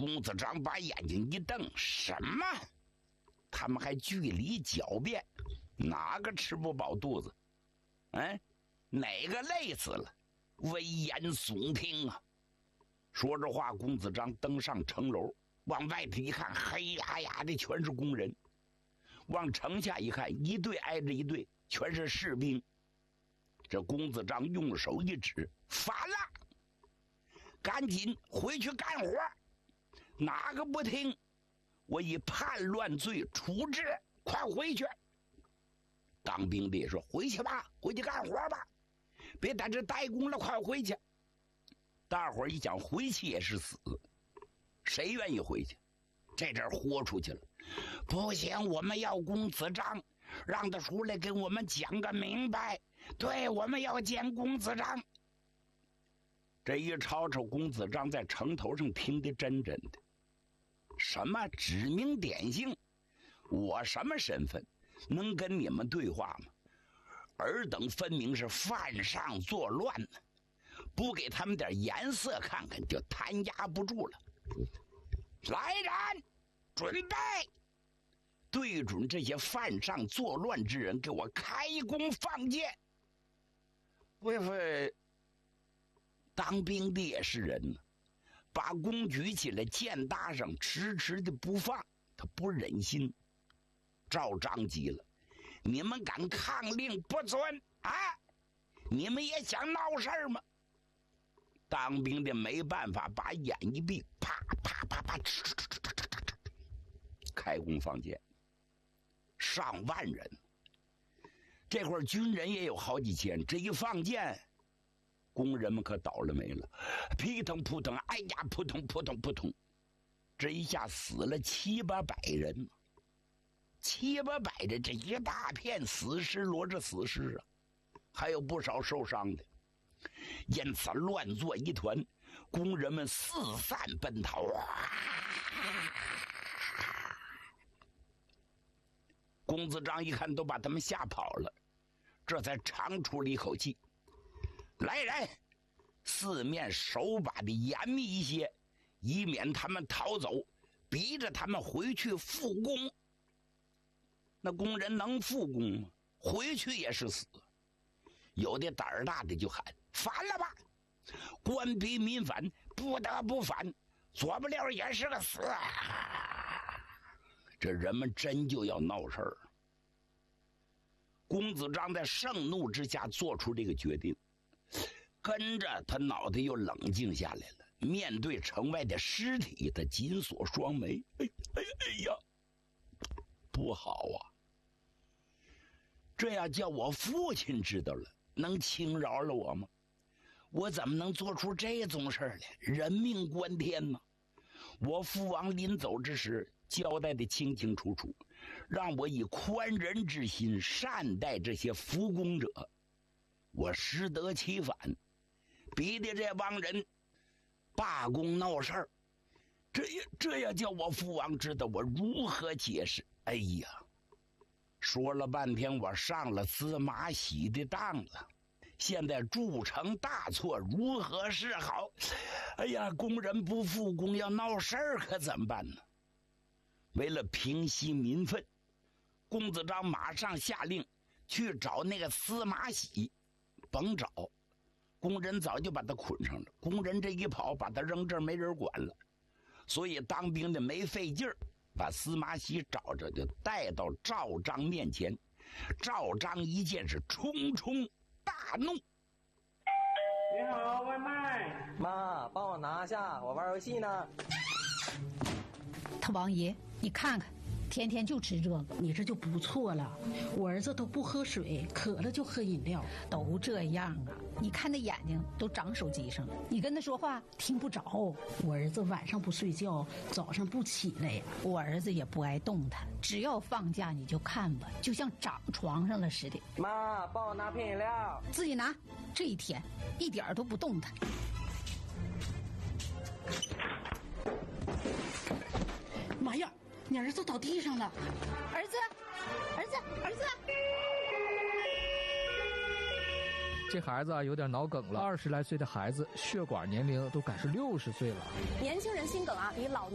公子长把眼睛一瞪：“什么？他们还据理狡辩，哪个吃不饱肚子？哪个累死了？危言耸听啊！”说着话，公子章登上城楼，往外头一看，黑压压的全是工人；往城下一看，一队挨着一队，全是士兵。这公子章用手一指：“反了！赶紧回去干活，哪个不听，我以叛乱罪处置，快回去！”当兵的也说：“回去吧，回去干活吧，别在这待工了，快回去！”大伙儿一想，回去也是死，谁愿意回去？这阵豁出去了，不行，我们要公子章，让他出来给我们讲个明白。对，我们要见公子章。这一吵吵，公子章在城头上听得真的。什么指名点姓，我什么身份，能跟你们对话吗？尔等分明是犯上作乱呢，不给他们点颜色看看，就弹压不住了。来人，准备！对准这些犯上作乱之人，给我开弓放箭！为父，当兵的也是人呢，把弓举起来，箭搭上，迟迟的不放，他不忍心。赵章急了：“你们敢抗令不遵啊？你们也想闹事儿吗？”当兵的没办法，把眼一闭，啪啪啪啪，开弓放箭，上万人。这会儿军人也有好几千，这一放箭，工人们可倒了霉了，扑腾扑腾，哎呀，扑通扑通扑通，这一下死了700-800人，700-800的这一大片死尸摞着死尸啊，还有不少受伤的。因此乱作一团，工人们四散奔逃。公子章一看都把他们吓跑了，这才长出了一口气：“来人，四面手把的严密一些，以免他们逃走，逼着他们回去复工。”那工人能复工吗？回去也是死。有的胆儿大的就喊：“反了吧！官逼民反，不得不反，左不了也是个死啊！”这人们真就要闹事儿。公子章在盛怒之下做出这个决定，跟着他脑袋又冷静下来了。面对城外的尸体，他紧锁双眉：“哎呀，不好啊！这要叫我父亲知道了，能轻饶了我吗？我怎么能做出这种事儿来？人命关天呢！我父王临走之时交代的清清楚楚，让我以宽仁之心善待这些服工者，我适得其反，逼得这帮人罢工闹事儿，这要叫我父王知道，我如何解释？哎呀，说了半天，我上了司马喜的当了。现在铸成大错，如何是好？哎呀，工人不复工要闹事儿，可怎么办呢？为了平息民愤，公子章马上下令去找那个司马喜。甭找，工人早就把他捆上了。工人这一跑，把他扔这儿没人管了。所以当兵的没费劲儿，把司马喜找着，就带到赵章面前。赵章一见是冲冲大怒：“ 你好，外卖！ 妈，帮我拿下，我玩游戏呢。” 他王爷，你看看，天天就吃这个， 你这就不错了。我儿子都不喝水，渴了就喝饮料， 都这样啊！你看那眼睛都长手机上了，你跟他说话听不着。 我儿子晚上不睡觉，早上不起来呀。 我儿子也不爱动弹，只要放假你就看吧，就像长床上了似的。 妈，帮我拿瓶饮料。 自己拿。这一天一点都不动弹。 妈呀，你儿子倒地上了！ 儿子！ 这孩子有点脑梗了，20来岁的孩子，血管年龄都赶是60岁了。 年轻人心梗啊，比老年